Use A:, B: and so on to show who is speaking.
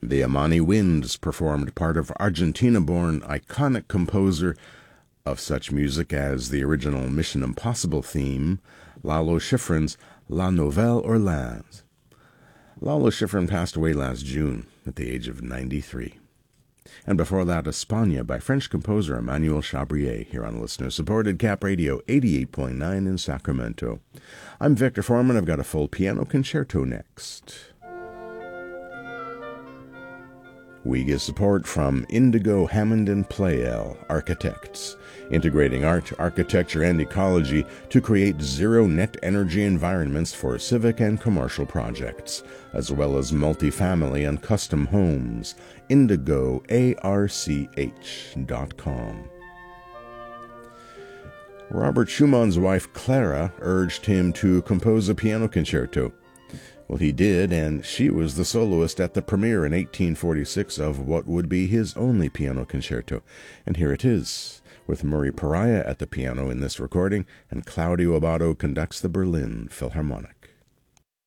A: The Amani Winds performed part of Argentina-born iconic composer of such music as the original Mission Impossible theme, Lalo Schifrin's La Nouvelle Orleans. Lalo Schifrin passed away last June at the age of 93. And before that, España by French composer Emmanuel Chabrier, here on listener-supported Cap Radio 88.9 in Sacramento. I'm Victor Foreman. I've got a full piano concerto next. We get support from Indigo Hammond and Pleyel Architects, integrating art, architecture, and ecology to create zero-net energy environments for civic and commercial projects, as well as multifamily and custom homes. IndigoARCH.com. Robert Schumann's wife Clara urged him to compose a piano concerto. Well, he did, and she was the soloist at the premiere in 1846 of what would be his only piano concerto. And here it is, with Murray Pariah at the piano in this recording, and Claudio Abbado conducts the Berlin Philharmonic.